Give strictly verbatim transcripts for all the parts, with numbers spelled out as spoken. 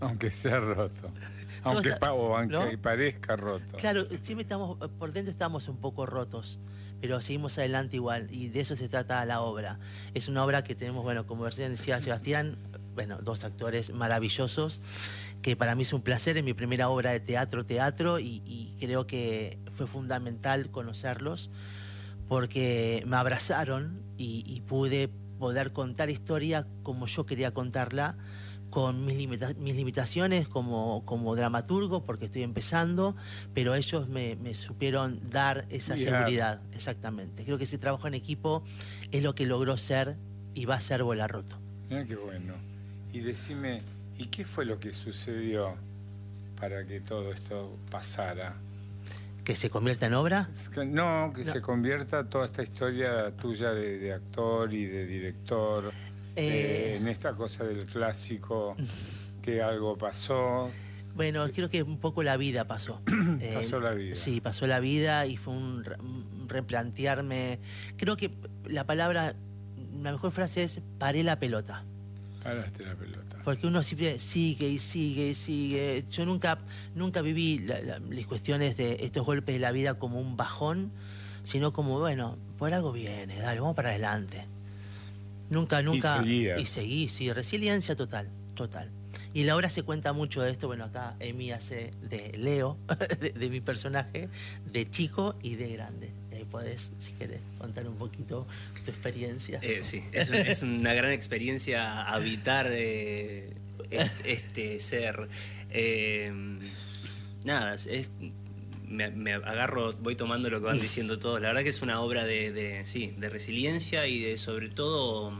Aunque sea roto. Aunque, está, pa o aunque ¿no? parezca roto. Claro, siempre estamos, por dentro estamos un poco rotos, pero seguimos adelante igual, y de eso se trata la obra. Es una obra que tenemos, bueno, como recién decía Sebastián, bueno, dos actores maravillosos, que para mí es un placer, es mi primera obra de teatro, teatro, y, y creo que fue fundamental conocerlos, porque me abrazaron y, y pude poder contar historia como yo quería contarla, con mis, limita mis limitaciones como, como dramaturgo, porque estoy empezando, pero ellos me, me supieron dar esa Cuidar. seguridad, exactamente. Creo que ese trabajo en equipo es lo que logró ser y va a ser Bola Roto. Mira qué bueno. Y decime, ¿y qué fue lo que sucedió para que todo esto pasara? ¿Que se convierta en obra? No, que no. se convierta toda esta historia tuya de, de actor y de director, eh... Eh, en esta cosa del clásico, que algo pasó. Bueno, creo que un poco la vida pasó. Pasó eh, la vida. Sí, pasó la vida y fue un, un replantearme. Creo que la palabra, la mejor frase es paré la pelota. Paraste la pelota. Porque uno siempre sigue y sigue y sigue. Yo nunca, nunca viví la, la, las cuestiones de estos golpes de la vida como un bajón, sino como, bueno, por algo viene, dale, vamos para adelante. Nunca, nunca. Y seguías. Y seguí, sí, resiliencia total, total. Y la obra se cuenta mucho de esto. Bueno, acá Emi hace de Leo, de, de mi personaje, de chico y de grande. Ahí podés, si querés, contar un poquito tu experiencia. Eh, sí, es, un, es una gran experiencia habitar eh, este, este ser. Eh, nada, es, me, me agarro, voy tomando lo que van diciendo todos. La verdad que es una obra de, de, sí, de resiliencia y de, sobre todo,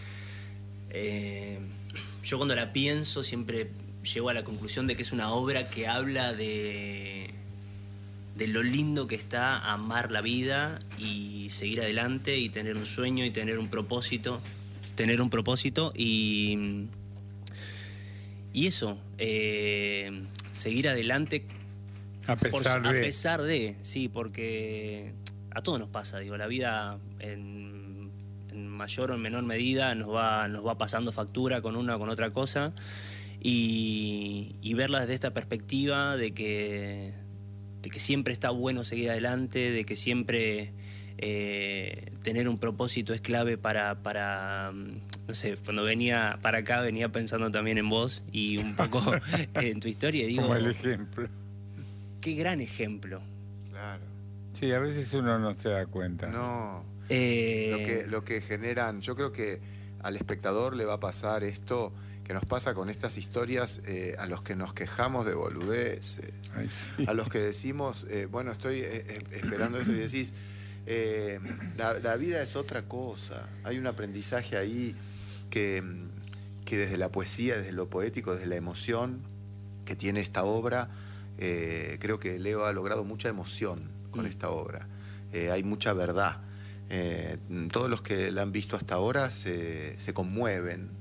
eh, yo cuando la pienso siempre llego a la conclusión de que es una obra que habla de, de lo lindo que está amar la vida y seguir adelante y tener un sueño y tener un propósito, tener un propósito y, y eso, eh, seguir adelante. A pesar por, de... A pesar de, sí, porque a todos nos pasa, digo, la vida en, en mayor o en menor medida nos va, nos va pasando factura con una o con otra cosa y, y verla desde esta perspectiva de que, de que siempre está bueno seguir adelante, de que siempre eh, tener un propósito es clave para, para, no sé, cuando venía para acá venía pensando también en vos y un poco en tu historia, digo... Como el ejemplo. Qué gran ejemplo. Claro. Sí, a veces uno no se da cuenta. No. Eh... Lo que, lo que generan, yo creo que al espectador le va a pasar esto que nos pasa con estas historias, eh, a los que nos quejamos de boludeces, Ay, sí. a los que decimos, eh, bueno, estoy eh, esperando esto y decís, eh, la, la vida es otra cosa. Hay un aprendizaje ahí que, que desde la poesía, desde lo poético, desde la emoción que tiene esta obra, Eh, creo que Leo ha logrado mucha emoción con mm. esta obra. Eh, hay mucha verdad. Eh, todos los que la han visto hasta ahora se, se conmueven.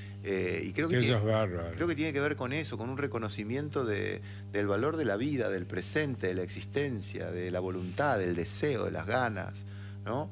Eh, y creo que, que tiene, eso es bárbaro. creo que tiene que ver con eso, con un reconocimiento de, del valor de la vida, del presente, de la existencia, de la voluntad, del deseo, de las ganas, ¿no?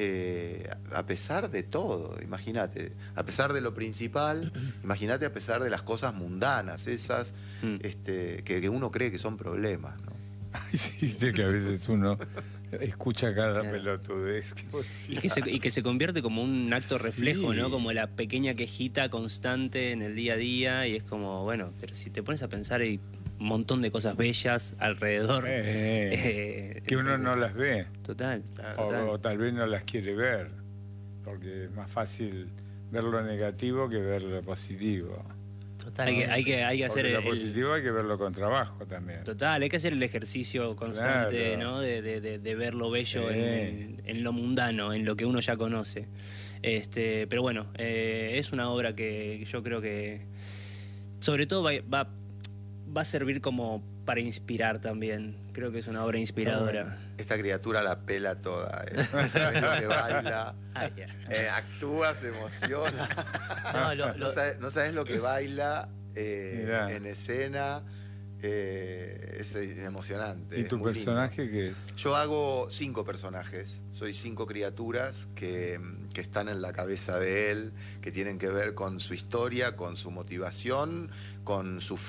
Eh, a pesar de todo, imagínate, a pesar de lo principal, imagínate a pesar de las cosas mundanas, esas mm. este, que, que uno cree que son problemas, ¿no? Ay, sí, de que a veces uno escucha cada claro. pelotudez que y, que se, y que se convierte como un acto reflejo, sí. ¿no? Como la pequeña quejita constante en el día a día y es como, bueno, pero si te pones a pensar hay un montón de cosas bellas alrededor. Eh, eh, que uno no las ve. Total. O, total. o tal vez no las quiere ver, porque es más fácil ver lo negativo que ver lo positivo. Total. Hay que, hay que, hay que hacer lo el, positivo hay que verlo con trabajo también. Total, hay que hacer el ejercicio constante, claro. ¿no? De, de, de, de ver lo bello sí. en, en, en lo mundano, en lo que uno ya conoce. Este, pero bueno, eh, es una obra que yo creo que sobre todo va, va va a servir como para inspirar también. Creo que es una obra inspiradora. Esta criatura la pela toda, ¿eh? No sabes lo que baila, Ay, yeah. eh, actúa, se emociona. No, lo, lo... no, sabes, no sabes lo que baila eh, en escena. Eh, es emocionante. ¿Y tu es muy personaje lindo. qué es? Yo hago cinco personajes, soy cinco criaturas que, que están en la cabeza de él, que tienen que ver con su historia, con su motivación, con su